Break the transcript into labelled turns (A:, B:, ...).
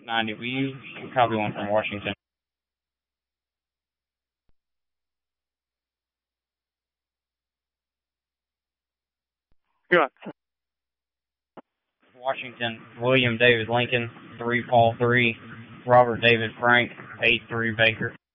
A: 90. Will you copy one from Washington?
B: Good.
A: Washington, William David Lincoln, 3 Paul 3, Robert David Frank, 8-3 Baker.